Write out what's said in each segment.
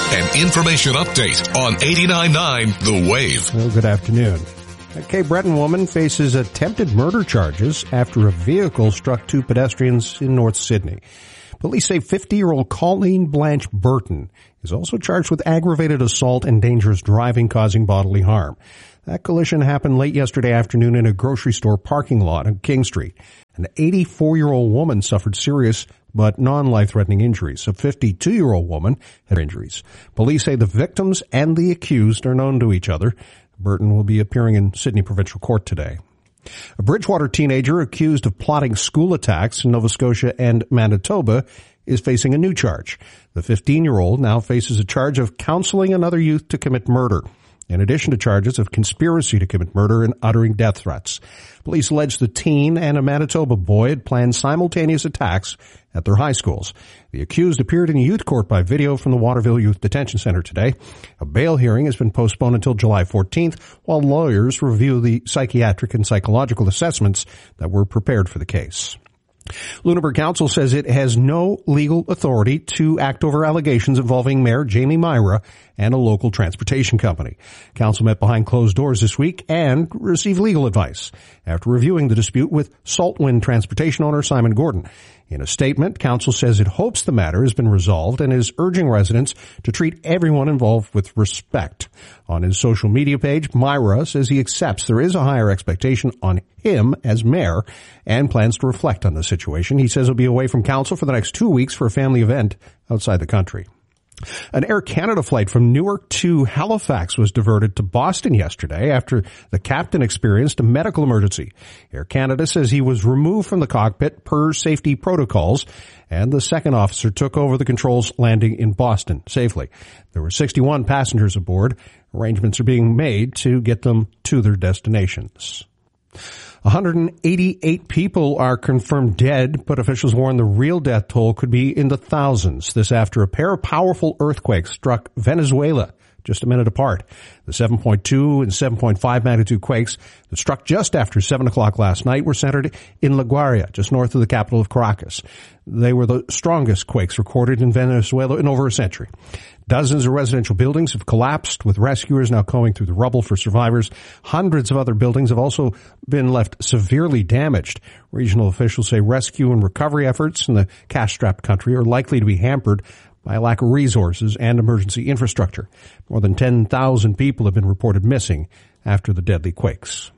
An information update on 89.9 The Wave. Well, good afternoon. A Cape Breton woman faces attempted murder charges after a vehicle struck two pedestrians in North Sydney. Police say 50-year-old Colleen Blanche Burton is also charged with aggravated assault and dangerous driving causing bodily harm. That collision happened late yesterday afternoon in a grocery store parking lot on King Street. An 84-year-old woman suffered serious but non-life-threatening injuries. A 52-year-old woman had injuries. Police say the victims and the accused are known to each other. Burton will be appearing in Sydney Provincial Court today. A Bridgewater teenager accused of plotting school attacks in Nova Scotia and Manitoba is facing a new charge. The 15-year-old now faces a charge of counseling another youth to commit murder, in addition to charges of conspiracy to commit murder and uttering death threats. Police allege the teen and a Manitoba boy had planned simultaneous attacks at their high schools. The accused appeared in youth court by video from the Waterville Youth Detention Center today. A bail hearing has been postponed until July 14th, while lawyers review the psychiatric and psychological assessments that were prepared for the case. Lunenburg Council says it has no legal authority to act over allegations involving Mayor Jamie Myra and a local transportation company. Council met behind closed doors this week and received legal advice after reviewing the dispute with Saltwind transportation owner Simon Gordon. In a statement, Council says it hopes the matter has been resolved and is urging residents to treat everyone involved with respect. On his social media page, Myra says he accepts there is a higher expectation on him as mayor and plans to reflect on the situation. He says he'll be away from Council for the next 2 weeks for a family event outside the country. An Air Canada flight from Newark to Halifax was diverted to Boston yesterday after the captain experienced a medical emergency. Air Canada says he was removed from the cockpit per safety protocols, and the second officer took over the controls, landing in Boston safely. There were 61 passengers aboard. Arrangements are being made to get them to their destinations. 188 people are confirmed dead, but officials warn the real death toll could be in the thousands. This after a pair of powerful earthquakes struck Venezuela just a minute apart. The 7.2 and 7.5 magnitude quakes that struck just after 7 o'clock last night were centered in La Guaira, just north of the capital of Caracas. They were the strongest quakes recorded in Venezuela in over a century. Dozens of residential buildings have collapsed, with rescuers now combing through the rubble for survivors. Hundreds of other buildings have also been left severely damaged. Regional officials say rescue and recovery efforts in the cash-strapped country are likely to be hampered by a lack of resources and emergency infrastructure. More than 10,000 people have been reported missing after the deadly quakes.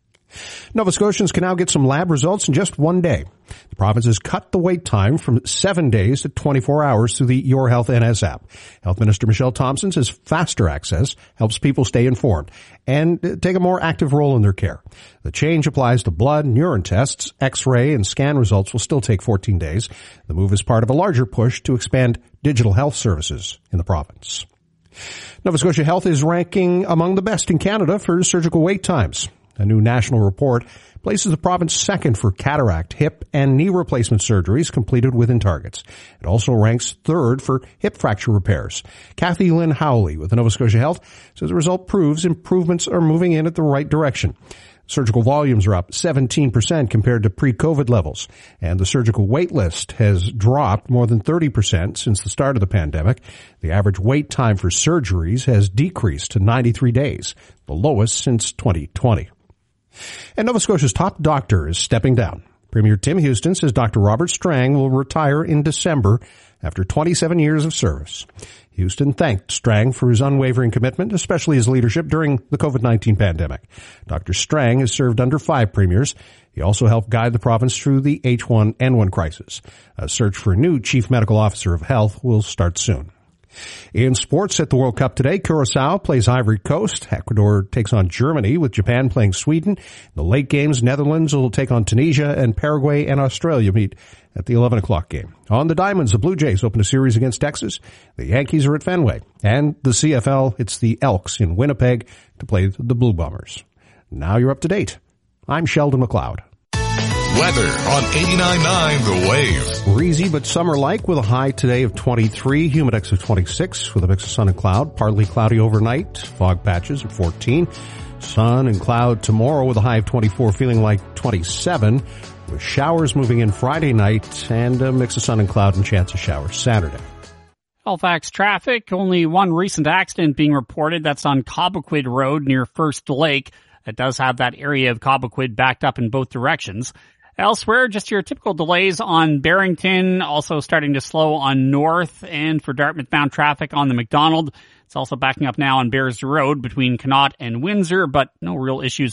Nova Scotians can now get some lab results in just 1 day. The province has cut the wait time from 7 days to 24 hours through the Your Health NS app. Health Minister Michelle Thompson says faster access helps people stay informed and take a more active role in their care. The change applies to blood and urine tests. X-ray and scan results will still take 14 days. The move is part of a larger push to expand digital health services in the province. Nova Scotia Health is ranking among the best in Canada for surgical wait times. A new national report places the province second for cataract, hip, and knee replacement surgeries completed within targets. It also ranks third for hip fracture repairs. Kathy Lynn Howley with the Nova Scotia Health says the result proves improvements are moving in at the right direction. Surgical volumes are up 17% compared to pre-COVID levels, and the surgical wait list has dropped more than 30% since the start of the pandemic. The average wait time for surgeries has decreased to 93 days, the lowest since 2020. And Nova Scotia's top doctor is stepping down. Premier Tim Houston says Dr. Robert Strang will retire in December after 27 years of service. Houston thanked Strang for his unwavering commitment, especially his leadership during the COVID-19 pandemic. Dr. Strang has served under 5 premiers. He also helped guide the province through the H1N1 crisis. A search for a new chief medical officer of health will start soon. In sports at the World Cup today, Curacao plays Ivory Coast. Ecuador takes on Germany, with Japan playing Sweden. In the late games, Netherlands will take on Tunisia, and Paraguay and Australia meet at the 11 o'clock game. On the Diamonds, the Blue Jays open a series against Texas. The Yankees are at Fenway. And the CFL, it's the Elks in Winnipeg to play the Blue Bombers. Now you're up to date. I'm Sheldon McLeod. Weather on 89.9 The Wave. Breezy but summer-like with a high today of 23, humidex of 26 with a mix of sun and cloud. Partly cloudy overnight, fog patches of 14. Sun and cloud tomorrow with a high of 24, feeling like 27. With showers moving in Friday night and a mix of sun and cloud and chance of showers Saturday. Halifax traffic, only one recent accident being reported. That's on Cobequid Road near First Lake. That does have that area of Cobequid backed up in both directions. Elsewhere, just your typical delays on Barrington, also starting to slow on North, and for Dartmouth-bound traffic on the McDonald. It's also backing up now on Bears Road between Connaught and Windsor, but no real issues